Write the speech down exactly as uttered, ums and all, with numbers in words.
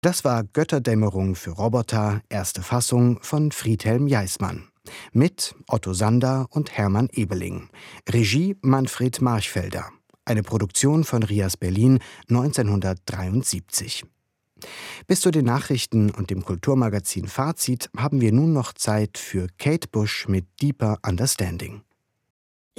Das war Götterdämmerung für Roboter, erste Fassung von Friedhelm Jaismann. Mit Otto Sander und Hermann Ebeling. Regie Manfred Marchfelder. Eine Produktion von Rias Berlin neunzehnhundertdreiundsiebzig. Bis zu den Nachrichten und dem Kulturmagazin Fazit haben wir nun noch Zeit für Kate Bush mit Deeper Understanding.